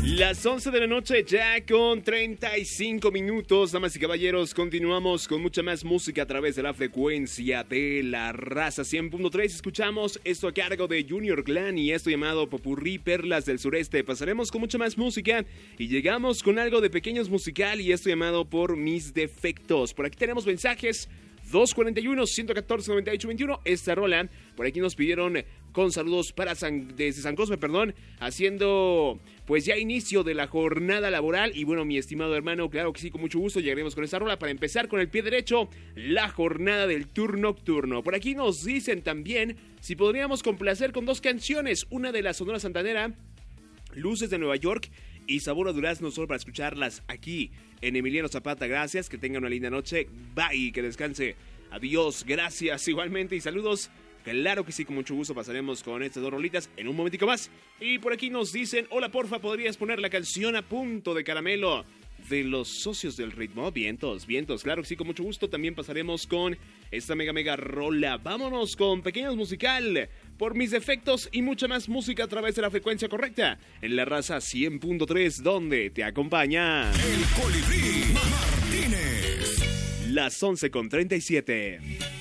Las 11 de la noche ya con 35 minutos, damas y caballeros, continuamos con mucha más música a través de la frecuencia de la raza 100.3. Escuchamos esto a cargo de Junior Clan y esto llamado Popurrí Perlas del Sureste. Pasaremos con mucha más música y llegamos con algo de Pequeños Musical y esto llamado Por Mis Defectos. Por aquí tenemos mensajes 241-114-9821. Esta rola, por aquí nos pidieron con saludos para desde San Cosme, haciendo pues ya inicio de la jornada laboral. Y bueno, mi estimado hermano, claro que sí, con mucho gusto llegaremos con esta rola para empezar con el pie derecho la jornada del tour nocturno. Por aquí nos dicen también si podríamos complacer con dos canciones, una de la Sonora Santanera, Luces de Nueva York, y Sabor a Durazno, solo para escucharlas aquí en Emiliano Zapata. Gracias, que tengan una linda noche, bye, que descanse, adiós, gracias igualmente y saludos. Claro que sí, con mucho gusto pasaremos con estas dos rolitas en un momentico más. Y por aquí nos dicen, hola porfa, ¿podrías poner la canción A Punto de Caramelo de Los Socios del Ritmo? Vientos, claro que sí, con mucho gusto. También pasaremos con esta mega rola. Vámonos con Pequeños Musical, Por Mis Defectos y mucha más música a través de la frecuencia correcta en la raza 100.3, donde te acompaña El Colibrí Martínez. Las 11:37.